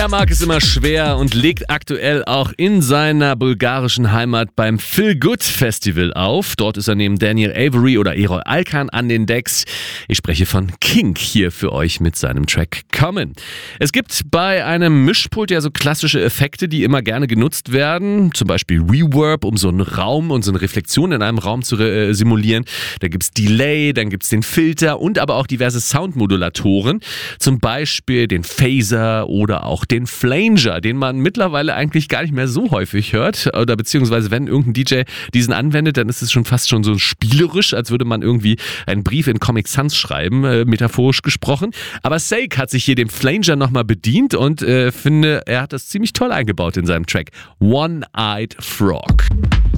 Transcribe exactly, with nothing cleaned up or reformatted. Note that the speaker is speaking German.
Er mag es immer schwer und legt aktuell auch in seiner bulgarischen Heimat beim Feel Good Festival auf. Dort ist er neben Daniel Avery oder Erol Alkan an den Decks. Ich spreche von King hier für euch mit seinem Track Common. Es gibt bei einem Mischpult ja so klassische Effekte, die immer gerne genutzt werden. Zum Beispiel Reverb, um so einen Raum und so eine Reflexion in einem Raum zu äh, simulieren. Da gibt's Delay, dann gibt's den Filter und aber auch diverse Soundmodulatoren. Zum Beispiel den Phaser oder auch den Flanger, den man mittlerweile eigentlich gar nicht mehr so häufig hört. Oder beziehungsweise wenn irgendein D J diesen anwendet, dann ist es schon fast schon so spielerisch, als würde man irgendwie einen Brief in Comic Sans schreiben, äh, metaphorisch gesprochen. Aber Sake hat sich hier dem Flanger nochmal bedient und äh, finde, er hat das ziemlich toll eingebaut in seinem Track One-Eyed Frog.